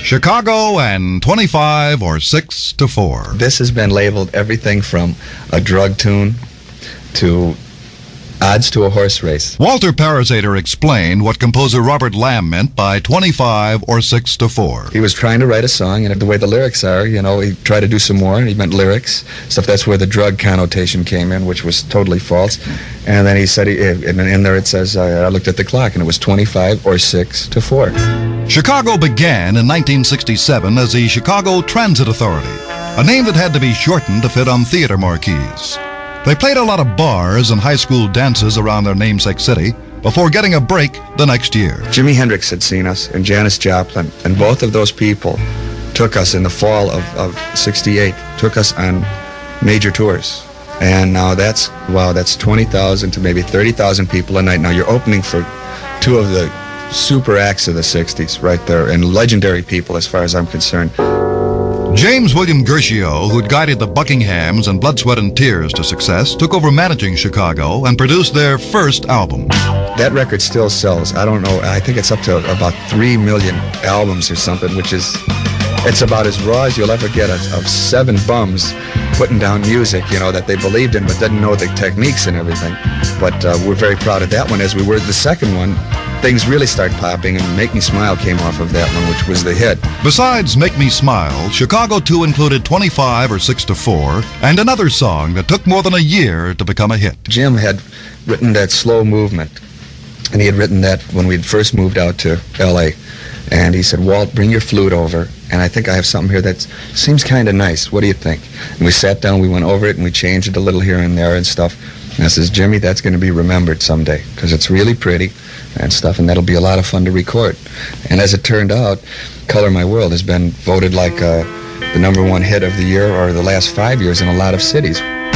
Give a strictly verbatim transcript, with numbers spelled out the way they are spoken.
Chicago and twenty-five or six to four. This has been labeled everything from a drug tune to odds to a horse race. Walter Parasater explained what composer Robert Lamb meant by twenty-five or six to four. He was trying to write a song, and the way the lyrics are, you know, he tried to do some more, and he meant lyrics. Stuff, that's where the drug connotation came in, which was totally false. And then he said, he, and in there it says, uh, I looked at the clock, and it was twenty-five or six to four. Chicago began in nineteen sixty-seven as the Chicago Transit Authority, a name that had to be shortened to fit on theater marquees. They played a lot of bars and high school dances around their namesake city before getting a break the next year. Jimi Hendrix had seen us, and Janis Joplin, and both of those people took us in the fall of, of sixty-eight, took us on major tours. And now that's, wow, that's twenty thousand to maybe thirty thousand people a night. Now you're opening for two of the super acts of the sixties right there, and legendary people as far as I'm concerned. James William Guercio, who'd guided the Buckinghams and Blood, Sweat, and Tears to success, took over managing Chicago and produced their first album. That record still sells. I don't know, I think it's up to about three million albums or something, which is, it's about as raw as you'll ever get of, of seven bums putting down music, you know, that they believed in but didn't know the techniques and everything. But uh, we're very proud of that one, as we were the second one. Things really start popping, and Make Me Smile came off of that one, which was the hit. Besides Make Me Smile, Chicago two included twenty-five or six to four and another song that took more than a year to become a hit. Jim had written that Slow Movement, and he had written that when we'd first moved out to L A And he said, Walt, bring your flute over, and I think I have something here that seems kind of nice. What do you think? And we sat down, we went over it, and we changed it a little here and there and stuff. And I says, Jimmy, that's going to be remembered someday, because it's really pretty and stuff, and that'll be a lot of fun to record. And as it turned out, Color My World has been voted like uh, the number one hit of the year or the last five years in a lot of cities.